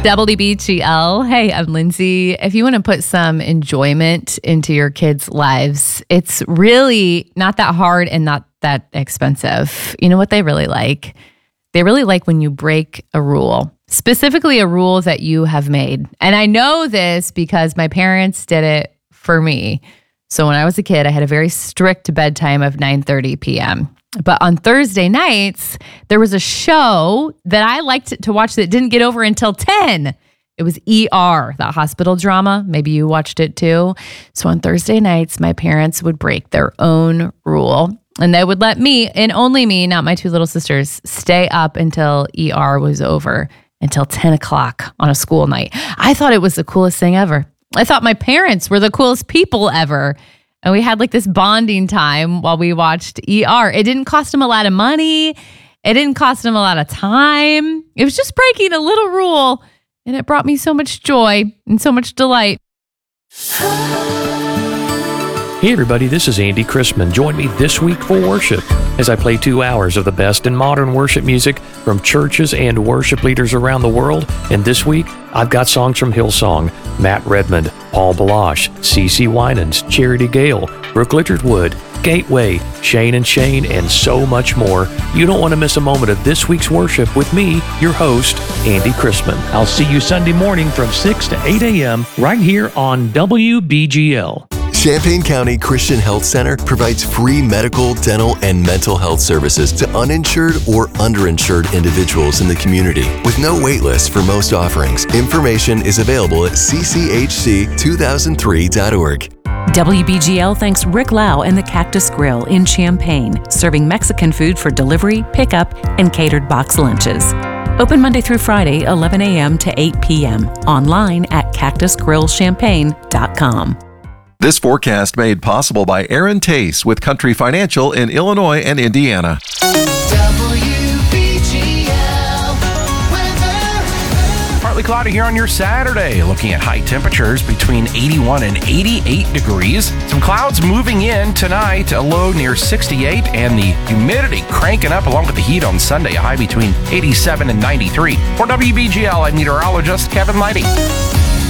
WBGL. Hey, I'm Lindsay. If you want to put some enjoyment into your kids' lives, it's really not that hard and not that expensive. You know what they really like? They really like when you break a rule, specifically a rule that you have made. And I know this because my parents did it for me. So when I was a kid, I had a very strict bedtime of 9:30 p.m. But on Thursday nights, there was a show that I liked to watch that didn't get over until 10. It was ER, that hospital drama. Maybe you watched it too. So on Thursday nights, my parents would break their own rule. And they would let me, and only me, not my two little sisters, stay up until ER was over, until 10 o'clock on a school night. I thought it was the coolest thing ever. I thought my parents were the coolest people ever. And we had like this bonding time while we watched ER. It didn't cost them a lot of money. It didn't cost them a lot of time. It was just breaking a little rule. And it brought me so much joy and so much delight. Hey everybody, this is Andy Chrisman. Join me this week for worship as I play 2 hours of the best in modern worship music from churches and worship leaders around the world. And this week, I've got songs from Hillsong, Matt Redmond, Paul Balash, CeCe Winans, Charity Gale, Brooke Littlewood, Gateway, Shane and Shane, and so much more. You don't want to miss a moment of this week's worship with me, your host, Andy Chrisman. I'll see you Sunday morning from 6 to 8 a.m. right here on WBGL. Champaign County Christian Health Center provides free medical, dental, and mental health services to uninsured or underinsured individuals in the community with no wait list for most offerings. Information is available at cchc2003.org. WBGL thanks Rick Lau and the Cactus Grill in Champaign, serving Mexican food for delivery, pickup, and catered box lunches. Open Monday through Friday, 11 a.m. to 8 p.m. Online at cactusgrillchampaign.com. This forecast made possible by Aaron Tace with Country Financial in Illinois and Indiana. Partly cloudy here on your Saturday. Looking at high temperatures between 81 and 88 degrees. Some clouds moving in tonight, a low near 68, and the humidity cranking up along with the heat on Sunday, a high between 87 and 93. For WBGL, I'm meteorologist Kevin Lighty.